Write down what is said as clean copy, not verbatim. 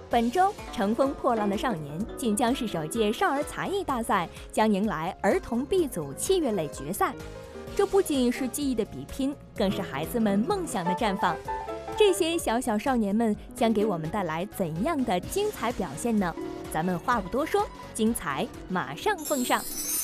本周，乘风破浪的少年晋江市首届少儿才艺大赛将迎来儿童 B 组器乐类决赛。这不仅是技艺的比拼，更是孩子们梦想的绽放。这些小小少年们将给我们带来怎样的精彩表现呢？咱们话不多说，精彩马上奉上。